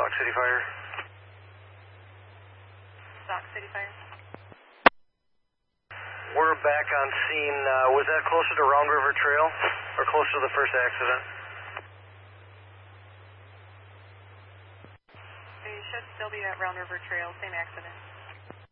Sauk City Fire. Sauk City Fire. We're back on scene. Was that closer to Round River Trail or closer to the first accident? You should still be at Round River Trail, same accident.